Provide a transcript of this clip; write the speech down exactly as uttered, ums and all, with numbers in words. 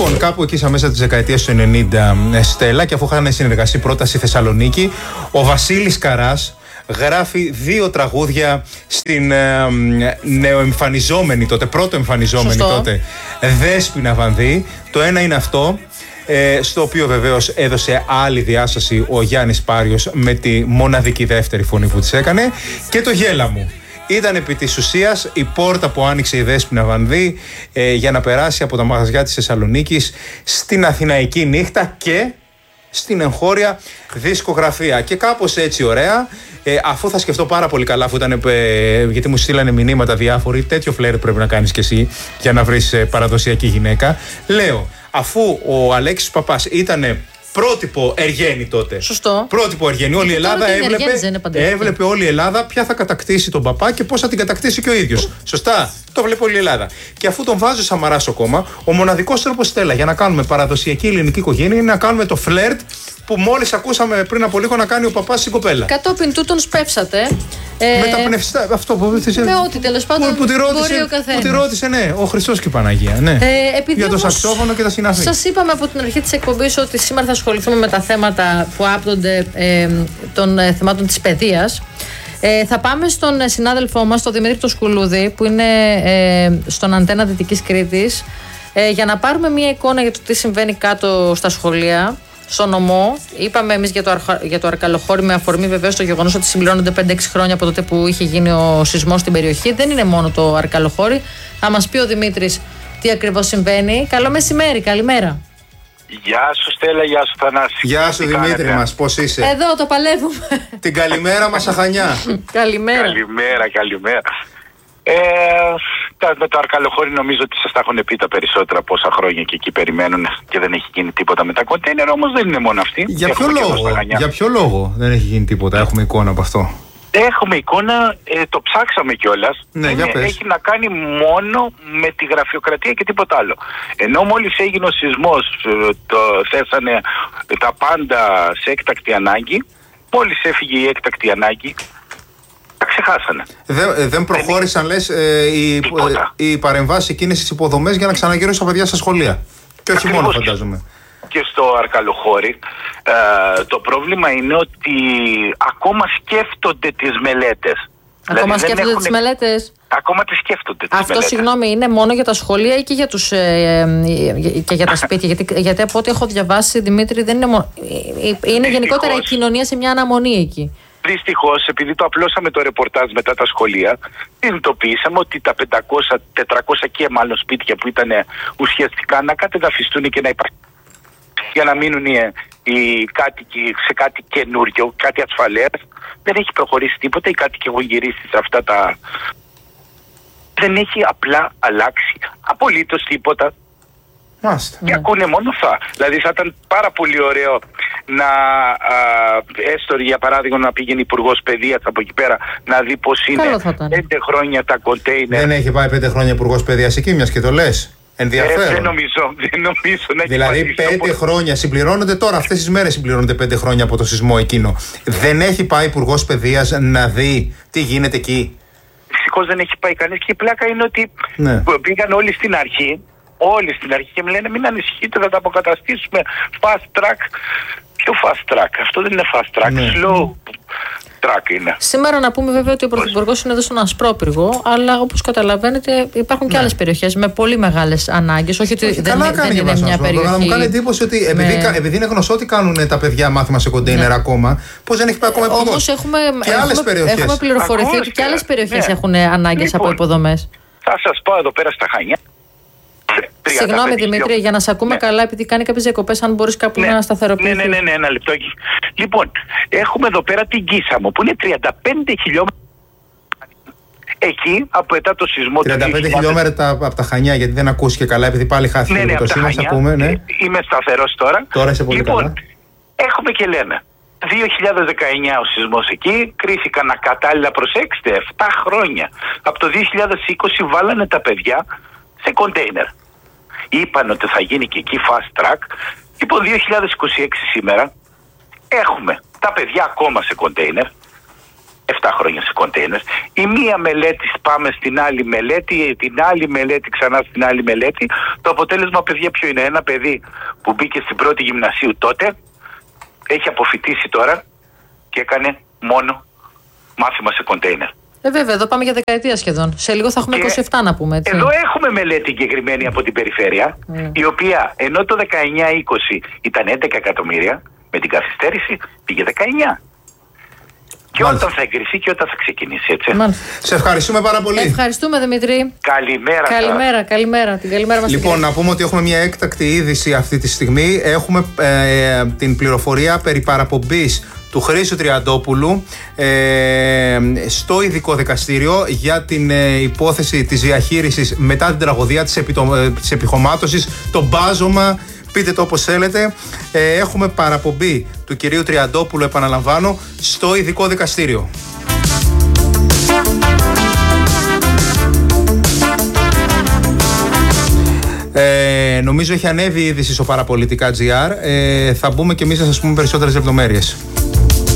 Λοιπόν, κάπου εκεί στα μέσα της δεκαετίας του ενενήντα, Στέλλα, και αφού είχαν συνεργαστεί πρώτα στη Θεσσαλονίκη, ο Βασίλης Καράς γράφει δύο τραγούδια στην ε, νεοεμφανιζόμενη τότε, πρώτο εμφανιζόμενη Σωστό. τότε Δέσποινα Βανδύ. Το ένα είναι αυτό, ε, στο οποίο βεβαίως έδωσε άλλη διάσταση ο Γιάννης Πάριος με τη μοναδική δεύτερη φωνή που της έκανε, και το Γέλα μου. Ήταν επί της ουσίας η πόρτα που άνοιξε η Δέσποινα Βανδύ ε, για να περάσει από τα μαγαζιά της Θεσσαλονίκης στην αθηναϊκή νύχτα και στην εγχώρια δισκογραφία. Και κάπως έτσι ωραία, ε, αφού θα σκεφτώ πάρα πολύ καλά, αφού ήταν, ε, γιατί μου στείλανε μηνύματα διάφοροι, τέτοιο φλερ πρέπει να κάνεις κι εσύ για να βρεις ε, παραδοσιακή γυναίκα. Λέω, αφού ο Αλέξης Παπάς ήταν πρότυπο Εργένη τότε. Σωστό. Πρότυπο Εργένη. Όλη η Ελλάδα έβλεπε, έβλεπε όλη η Ελλάδα ποια θα κατακτήσει τον παπά και πώς θα την κατακτήσει και ο ίδιος. Σωστά. Το βλέπει όλη η Ελλάδα. Και αφού τον βάζει ο Σαμαράς στο κόμμα, ο μοναδικός τρόπος, Στέλλα, για να κάνουμε παραδοσιακή ελληνική οικογένεια είναι να κάνουμε το φλερτ που μόλις ακούσαμε πριν από λίγο να κάνει ο παπάς στην κοπέλα. Κατόπιν τούτον σπεύσατε. Ε, με τα πνευστά. Αυτό που ρώτησε. Με ό,τι τέλος πάντων. Που, που, τη ρώτησε, που τη ρώτησε, ναι, ο Χριστός και η Παναγία. Ναι. Ε, για το σαξόφωνο και τα συναφή. Σας είπαμε από την αρχή της εκπομπής ότι σήμερα θα ασχοληθούμε με τα θέματα που άπτονται ε, των ε, θεμάτων της παιδείας. Ε, θα πάμε στον συνάδελφό μας, τον Δημήτρη το Σκουλούδη, που είναι ε, στον Αντένα Δυτικής Κρήτης, ε, για να πάρουμε μια εικόνα για το τι συμβαίνει κάτω στα σχολεία, στο νομό. Είπαμε εμείς για το, αρχα, για το Αρκαλοχώρι, με αφορμή βεβαίως το γεγονός ότι συμπληρώνονται πέντε έξι χρόνια από τότε που είχε γίνει ο σεισμός στην περιοχή. Δεν είναι μόνο το Αρκαλοχώρι. Θα μας πει ο Δημήτρης τι ακριβώς συμβαίνει. Καλό μεσημέρι, καλημέρα. Γεια σου Στέλλα, γεια σου Θανάση. Γεια σου Δημήτρη μας, πώς είσαι? Εδώ το παλεύουμε. Την καλημέρα μας Αχανιά. Καλημέρα. Καλημέρα, καλημέρα. Ε, με το Αρκαλοχώρι νομίζω ότι σας τα έχουν πει τα περισσότερα πόσα χρόνια και εκεί περιμένουν και δεν έχει γίνει τίποτα με τα κοντέινερ, όμως δεν είναι μόνο αυτοί. Για ποιο, λόγο, για ποιο λόγο δεν έχει γίνει τίποτα, έχουμε εικόνα από αυτό? Έχουμε εικόνα, ε, το ψάξαμε κιόλας. Ναι, είναι, έχει να κάνει μόνο με τη γραφειοκρατία και τίποτα άλλο. Ενώ μόλις έγινε ο σεισμός, το θέσανε τα πάντα σε έκτακτη ανάγκη. Μόλις έφυγε η έκτακτη ανάγκη, τα ξεχάσανε. Δεν, δεν προχώρησαν, δεν λες, ε, οι, ε, οι παρεμβάσεις εκείνες στις υποδομές για να ξαναγυρίσουν τα παιδιά στα σχολεία. Και όχι μόνο, φαντάζομαι. Και στο Αρκαλοχώρι ε, το πρόβλημα είναι ότι ακόμα σκέφτονται τις μελέτες. Ακόμα δηλαδή σκέφτονται έχουν... τις μελέτες. Ακόμα τις σκέφτονται τις Αυτό, μελέτες. συγγνώμη, είναι μόνο για τα σχολεία ή και για, τους, ε, ε, και για τα σπίτια? γιατί, γιατί από ό,τι έχω διαβάσει, Δημήτρη, δεν είναι μόνο. Είναι γενικότερα η κοινωνία σε μια αναμονή εκεί. Δυστυχώς, επειδή το απλώσαμε το ρεπορτάζ μετά τα σχολεία, συνειδητοποιήσαμε ότι τα πεντακόσια τετρακόσια και μάλλον σπίτια που ήταν ουσιαστικά να κατεδαφιστούν και να υπάρχουν, για να μείνουν οι, οι κάτοικοι σε κάτι καινούριο, κάτι ασφαλές, δεν έχει προχωρήσει τίποτα. Οι κάτοικοι έχουν γυρίσει σε αυτά τα... Δεν έχει απλά αλλάξει απολύτως τίποτα. Μάστε. Και ακούνε μόνο θα. Δηλαδή θα ήταν πάρα πολύ ωραίο να α, έστω για παράδειγμα να πήγαινε υπουργός παιδείας από εκεί πέρα να δει πως είναι πέντε χρόνια τα κοντέινερ. Δεν έχει πάει πέντε χρόνια υπουργός παιδείας εκεί, μιας και το λες. Ενδιαφέρον. Ε, δεν νομίζω, δεν νομίζω να έχει. Δηλαδή πέντε όπως... χρόνια συμπληρώνονται τώρα, αυτές τις μέρες συμπληρώνονται πέντε χρόνια από το σεισμό εκείνο. Δεν έχει πάει υπουργός παιδείας να δει τι γίνεται εκεί? Δυστυχώς δεν έχει πάει κανείς, και η πλάκα είναι ότι ναι. πήγαν όλοι στην αρχή. Όλοι στην αρχή και μου λένε μην ανησυχείτε, θα τα αποκαταστήσουμε fast track. Ποιο fast track? Αυτό δεν είναι fast track, ναι. Slow track είναι. Σήμερα να πούμε βέβαια ότι ο Πρωθυπουργός είναι εδώ στον Ασπρόπυργο, αλλά όπως καταλαβαίνετε υπάρχουν ναι. και άλλες περιοχές με πολύ μεγάλες ανάγκες. Όχι ότι όχι, δεν, δεν, δεν είναι μια περιοχή. Αλλά μου κάνει εντύπωση ότι με... επειδή, επειδή είναι γνωστό ότι κάνουν τα παιδιά μάθημα σε κοντέινερ ναι. ακόμα, πώς δεν έχει πάει ακόμα υποδομές? Όμως έχουμε, και έχουμε, άλλες περιοχές. έχουμε πληροφορηθεί ότι και άλλες περιοχές ναι. έχουν ανάγκες λοιπόν, από υποδομές. Θα σας πω εδώ πέρα στα Χανιά. Συγγνώμη Δημήτρη, για να σε ακούμε ναι. καλά, επειδή κάνει κάποιες διακοπές, αν μπορείς κάπου ναι. να σταθεροποιήσεις. Ναι, ναι, ναι, ναι, ένα λεπτό. Λοιπόν, έχουμε εδώ πέρα την Κίσαμο που είναι τριάντα πέντε χιλιόμετρα. Εκεί, από μετά το σεισμό τριάντα πέντε του χιλιόμετρα από τα Χανιά, γιατί δεν ακούστηκε καλά, επειδή πάλι χάθηκε ναι, ναι, το σήμα. Θα πούμε, ναι. Είμαι σταθερός τώρα. Τώρα είσαι πολύ λοιπόν, καλά. Έχουμε και λέμε. δύο χιλιάδες δεκαεννιά ο σεισμός εκεί, κρίθηκαν ακατάλληλα, προσέξτε, επτά χρόνια. Από το δύο χιλιάδες είκοσι βάλανε τα παιδιά σε κοντέινερ. Είπαν ότι θα γίνει και εκεί fast track. Λοιπόν, δύο χιλιάδες είκοσι έξι σήμερα έχουμε τα παιδιά ακόμα σε κοντέινερ, επτά χρόνια σε κοντέινερ. Η μία μελέτη πάμε στην άλλη μελέτη, την άλλη μελέτη ξανά στην άλλη μελέτη. Το αποτέλεσμα, παιδιά, ποιο είναι? Ένα παιδί που μπήκε στην πρώτη γυμνασίου τότε, έχει αποφοιτήσει τώρα και έκανε μόνο μάθημα σε κοντέινερ. Ε, βέβαια, εδώ πάμε για δεκαετία σχεδόν. Σε λίγο θα έχουμε Και είκοσι επτά να πούμε, έτσι. Εδώ έχουμε μελέτη εγκεκριμένη από την περιφέρεια, Mm. η οποία ενώ το δεκαεννιά είκοσι ήταν έντεκα εκατομμύρια, με την καθυστέρηση πήγε δεκαεννιά. Και Μάλιστα. όταν θα εγκριθεί και όταν θα ξεκινήσει, έτσι. Μάλιστα. Σε ευχαριστούμε πάρα πολύ. Ευχαριστούμε, Δημητρή. Καλημέρα σας. Καλημέρα, καλημέρα. Την καλημέρα μας. Λοιπόν, να πούμε ότι έχουμε μια έκτακτη είδηση αυτή τη στιγμή. Έχουμε ε, την πληροφορία περί παραπομπής του Χρήστου Τριαντόπουλου ε, στο ειδικό δικαστήριο για την ε, υπόθεση της διαχείρισης μετά την τραγωδία της, επιτο, ε, της επιχωμάτωσης, το μπάζωμα, πείτε το όπως θέλετε. Ε, έχουμε παραπομπή του κυρίου Τριαντόπουλου, επαναλαμβάνω, στο ειδικό δικαστήριο. Ε, νομίζω έχει ανέβει η είδηση στο παραπολιτικά τζι αρ. Ε, θα μπούμε και εμείς να σας πούμε περισσότερες λεπτομέρειες.